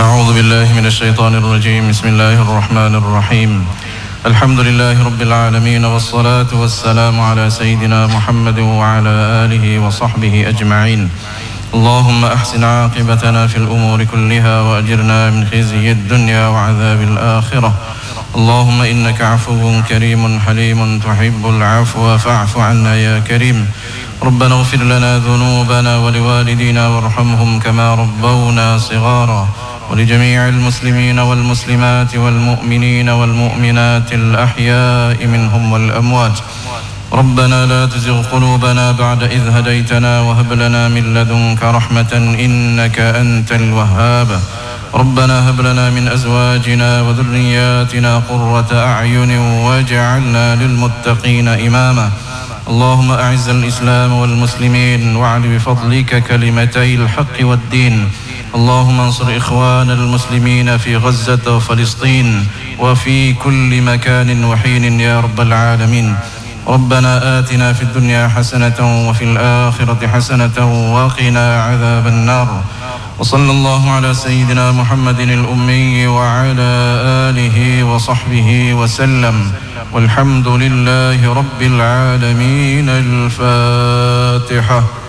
أعوذ بالله من الشيطان الرجيم. بسم الله الرحمن الرحيم. الحمد لله رب العالمين، والصلاة والسلام على سيدنا محمد وعلى آله وصحبه أجمعين. اللهم أحسن عاقبتنا في الأمور كلها وأجرنا من خزي الدنيا وعذاب الآخرة. اللهم إنك عفو كريم حليم تحب العفو فاعف عنا يا كريم. ربنا اغفر لنا ذنوبنا ولوالدينا وارحمهم كما ربونا صغارا، ولجميع المسلمين والمسلمات والمؤمنين والمؤمنات الأحياء منهم والأموات. ربنا لا تزغ قلوبنا بعد إذ هديتنا وهب لنا من لدنك رحمة إنك أنت الوهاب. ربنا هب لنا من أزواجنا وذرياتنا قرة أعين واجعلنا للمتقين إماما. اللهم أعز الإسلام والمسلمين واعل بفضلك كلمتي الحق والدين. اللهم انصر إخوان المسلمين في غزة وفلسطين وفي كل مكان وحين يا رب العالمين. ربنا آتنا في الدنيا حسنة وفي الآخرة حسنة وقنا عذاب النار. وصلى الله على سيدنا محمد الأمي وعلى آله وصحبه وسلم، والحمد لله رب العالمين. الفاتحة.